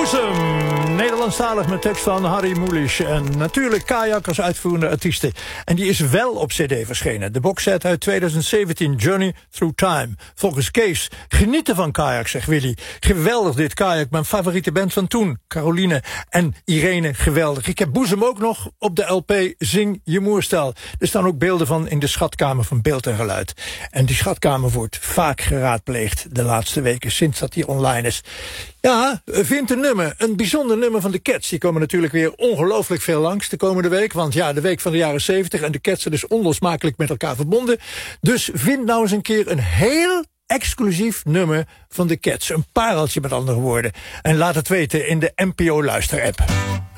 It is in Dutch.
Nederlandstalig met tekst van Harry Mulisch. En natuurlijk Kajak als uitvoerende artiesten. En die is wel op cd verschenen. De boxset uit 2017, Journey Through Time. Volgens Kees, genieten van Kajak, zegt Willy. Geweldig dit Kajak, mijn favoriete band van toen. Caroline en Irene, geweldig. Ik heb Boezem ook nog op de LP Zing je Moerstel. Er staan ook beelden van in de schatkamer van Beeld en Geluid. En die schatkamer wordt vaak geraadpleegd de laatste weken sinds dat die online is. Ja, vind een nummer, een bijzonder nummer van de Cats. Die komen natuurlijk weer ongelooflijk veel langs de komende week. Want ja, de week van de jaren 70 en de Cats zijn dus onlosmakelijk met elkaar verbonden. Dus vind nou eens een keer een heel exclusief nummer van de Cats. Een pareltje met andere woorden. En laat het weten in de NPO Luister-app.